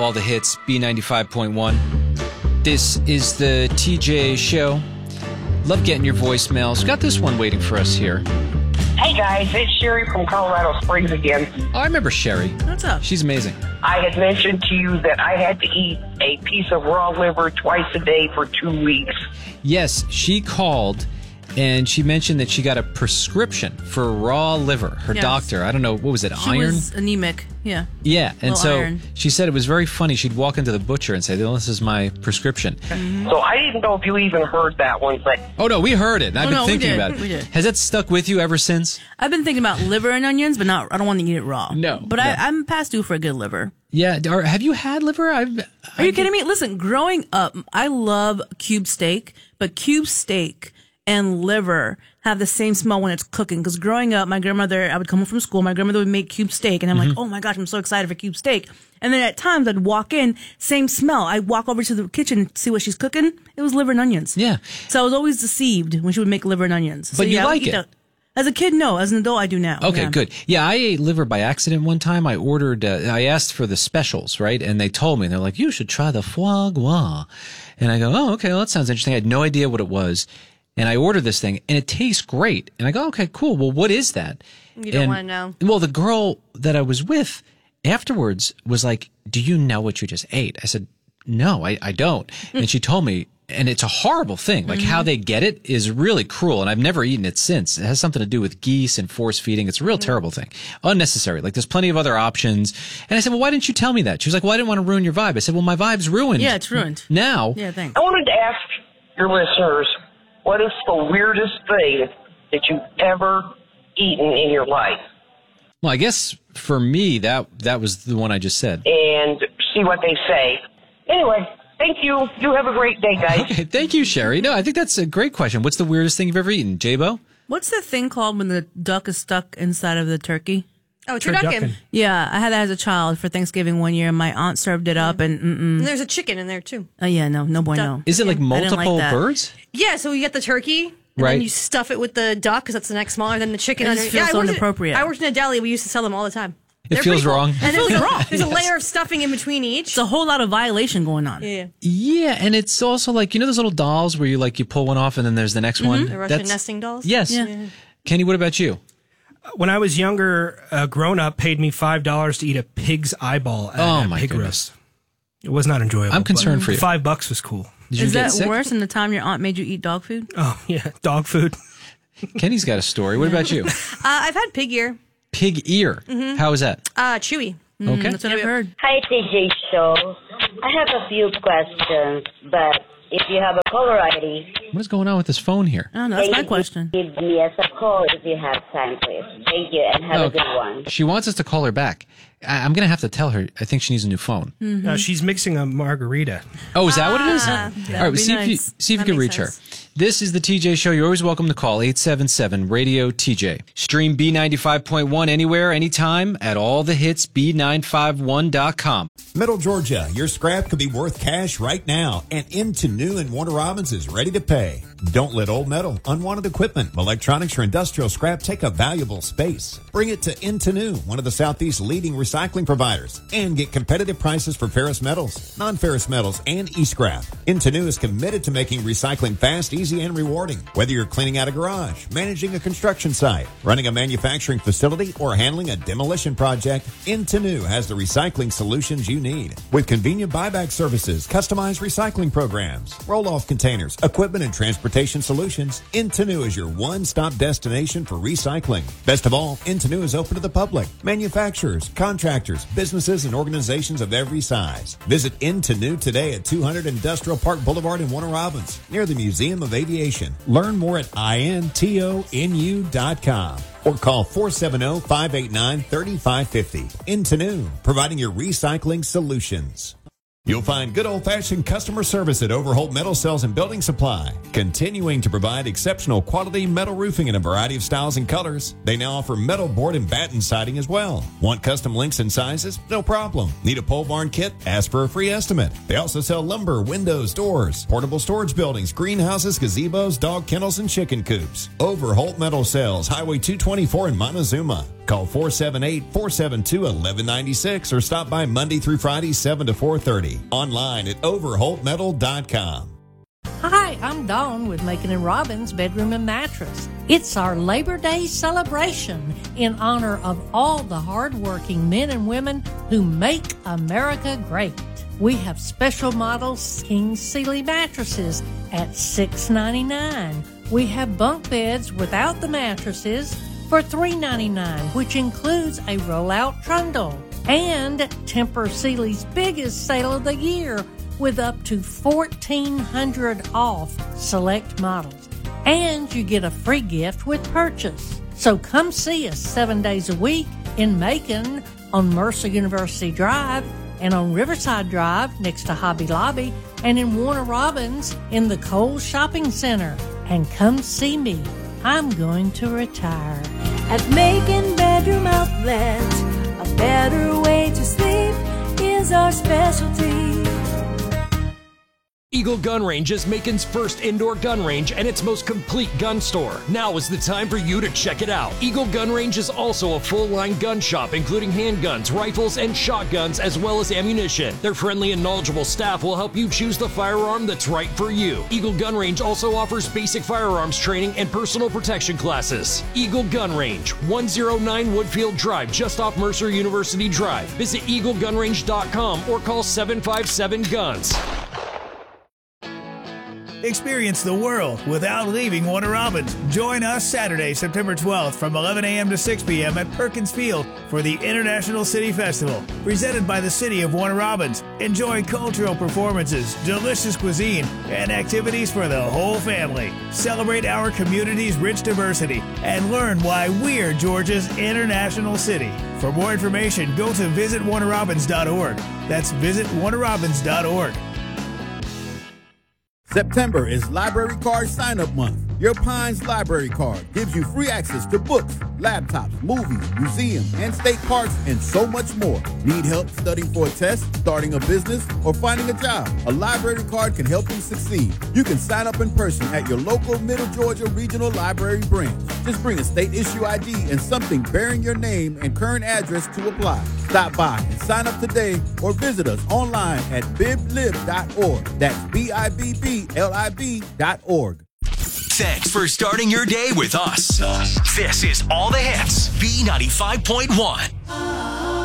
all the hits, B95.1. This is the TJ Show. Love getting your voicemails. Got this one waiting for us here. Hey guys, it's Sherry from Colorado Springs again. Oh, I remember Sherry. What's up? She's amazing. I had mentioned to you that I had to eat a piece of raw liver twice a day for 2 weeks. Yes, she called and she mentioned that she got a prescription for raw liver. Her doctor, I don't know, what was it, She iron? was anemic, yeah. Yeah, and so iron. she said it was very funny. She'd walk into the butcher and say, "Oh, this is my prescription." So I didn't know if you even heard that one, but... Oh, no, we heard it. And I've been thinking about it. We did. Has that stuck with you ever since? I've been thinking about liver and onions, but I don't want to eat it raw. No. But no. I'm past due for a good liver. Yeah, have you had liver? Are you kidding me? Listen, growing up, I love cube steak, but cube steak and liver have the same smell when it's cooking. Because growing up, my grandmother, I would come home from school, my grandmother would make cube steak, and I'm like, oh my gosh, I'm so excited for cube steak. And then at times I'd walk in, same smell. I'd walk over to the kitchen, see what she's cooking. It was liver and onions. Yeah. So I was always deceived when she would make liver and onions. But you like it? As a kid, no. As an adult, I do now. Okay, Yeah. good. Yeah, I ate liver by accident one time. I ordered, I asked for the specials, right? And they told me, they're like, you should try the foie gras. And I go, oh, okay, well, that sounds interesting. I had no idea what it was. And I ordered this thing, and it tastes great. And I go, okay, cool. Well, what is that? You don't want to know. Well, the girl that I was with afterwards was like, do you know what you just ate? I said, no, I don't. And she told me, and it's a horrible thing. Like how they get it is really cruel, and I've never eaten it since. It has something to do with geese and force feeding. It's a real terrible thing. Unnecessary. Like there's plenty of other options. And I said, well, why didn't you tell me that? She was like, well, I didn't want to ruin your vibe. I said, well, my vibe's ruined. Yeah, it's ruined. Now. Yeah, thanks. I wanted to ask your listeners, what is the weirdest thing that you've ever eaten in your life? Well, I guess for me, that was the one I just said. And see what they say. Anyway, thank you. You have a great day, guys. Okay, thank you, Sherry. No, I think that's a great question. What's the weirdest thing you've ever eaten? J-Bo? What's the thing called when the duck is stuck inside of the turkey? Oh, turducken. Yeah, I had that as a child for Thanksgiving one year. My aunt served it up, and And there's a chicken in there, too. oh yeah, no bueno. Duck. Is it like multiple that. birds? Yeah, so you get the turkey, and Right. then you stuff it with the duck, because that's the next smaller than the chicken. It just feels so I worked inappropriate. I worked in a deli. We used to sell them all the time. It They're feels pretty cool. wrong. And It feels wrong. There's a layer of stuffing in between each. It's a whole lot of violation going on. Yeah. Yeah, and it's also like, you know those little dolls where you pull one off and then there's the next one? The Russian nesting dolls? Yes. Yeah. Kenny, what about you? When I was younger, a grown-up paid me $5 to eat a pig's eyeball at Oh, a my pig goodness. roast. It was not enjoyable. I'm concerned but for you. $5 was cool. Did you Is get that sick? worse than the time your aunt made you eat dog food? Oh, yeah, dog food. Kenny's got a story. What about you? I've had pig ear. Pig ear. How is that? Chewy. Okay. That's what I've heard. Hi, TJ Show. I have a few questions, but if you have a caller ID, What is going on with this phone here? Oh, no, that's my thank you. question. Give me a call if you have time, please. Thank you, and have a good one. She wants us to call her back. I'm going to have to tell her I think she needs a new phone. She's mixing a margarita. Oh, is that what it is? All right, be see nice. if you That can makes reach sense. her. This is the TJ Show. You're always welcome to call 877-RADIO-TJ. Stream B95.1 anywhere, anytime at allthehitsb951.com. Middle Georgia, your scrap could be worth cash right now, and Into New in Warner Robins is ready to pay. Don't let old metal, unwanted equipment, electronics, or industrial scrap take up valuable space. Bring it to Into New, one of the Southeast's leading recycling providers, and get competitive prices for ferrous metals, non-ferrous metals, and e-scrap. Into New is committed to making recycling fast, easy, and rewarding. Whether you're cleaning out a garage, managing a construction site, running a manufacturing facility, or handling a demolition project, Into New has the recycling solutions you need. With convenient buyback services, customized recycling programs, roll-off containers, equipment, and transportation solutions, Into New is your one-stop destination for recycling. Best of all, Into New is open to the public, manufacturers, contractors, businesses, and organizations of every size. Visit Into New today at 200 Industrial Park Boulevard in Warner Robins, near the Museum of Aviation. Learn more at intonu.com or call 470-589-3550. Into New, providing your recycling solutions. You'll find good old-fashioned customer service at Overholt Metal Sales and Building Supply, continuing to provide exceptional quality metal roofing in a variety of styles and colors. They now offer metal board and batten siding as well. Want custom links and sizes? No problem. Need a pole barn kit? Ask for a free estimate. They also sell lumber, windows, doors, portable storage buildings, greenhouses, gazebos, dog kennels, and chicken coops. Overholt Metal Sales, Highway 224 in Montezuma. Call 478-472-1196 or stop by Monday through Friday, 7 to 4:30. Online at overholtmetal.com. Hi, I'm Dawn with Macon & Robbins Bedroom and Mattress. It's our Labor Day celebration in honor of all the hardworking men and women who make America great. We have special models King Sealy mattresses at $6.99. We have bunk beds without the mattresses for $3.99, which includes a rollout trundle. And Tempur Sealy's biggest sale of the year with up to $1,400 off select models. And you get a free gift with purchase. So come see us 7 days a week in Macon on Mercer University Drive and on Riverside Drive next to Hobby Lobby and in Warner Robins in the Kohl's Shopping Center. And come see me. I'm going to retire. At Macon Bedroom Outlet, a better way to sleep is our specialty. Eagle Gun Range is Macon's first indoor gun range and its most complete gun store. Now is the time for you to check it out. Eagle Gun Range is also a full-line gun shop, including handguns, rifles, and shotguns, as well as ammunition. Their friendly and knowledgeable staff will help you choose the firearm that's right for you. Eagle Gun Range also offers basic firearms training and personal protection classes. Eagle Gun Range, 109 Woodfield Drive, just off Mercer University Drive. Visit eaglegunrange.com or call 757-GUNS. Experience the world without leaving Warner Robins. Join us Saturday, September 12th from 11 a.m. to 6 p.m. at Perkins Field for the International City Festival, presented by the City of Warner Robins. Enjoy cultural performances, delicious cuisine, and activities for the whole family. Celebrate our community's rich diversity and learn why we're Georgia's international city. For more information, go to visitwarnerrobins.org. That's visitwarnerrobins.org. September is Library Card Sign-Up Month. Your Pines Library Card gives you free access to books, laptops, movies, museums, and state parks, and so much more. Need help studying for a test, starting a business, or finding a job? A library card can help you succeed. You can sign up in person at your local Middle Georgia Regional Library branch. Just bring a state-issue ID and something bearing your name and current address to apply. Stop by and sign up today or visit us online at biblib.org. That's BIBBLIB.org. Thanks for starting your day with us. This is All the Hits, B95.1.